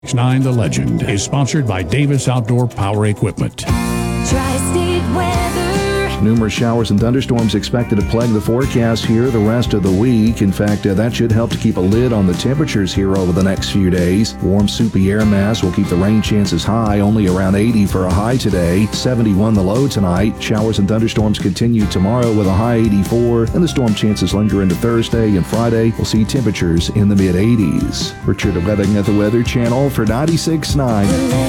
9 The Legend is sponsored by Davis Outdoor Power Equipment. Tri-State weather. Numerous showers and thunderstorms expected to plague the forecast here the rest of the week. In fact, that should help to keep a lid on the temperatures here over the next few days. Warm, soupy air mass will keep the rain chances high, only around 80 for a high today. 71 the low tonight. Showers and thunderstorms continue tomorrow with a high 84, and the storm chances linger into Thursday and Friday. We'll see temperatures in the mid-80s. Richard Webbing at the Weather Channel for 96.9.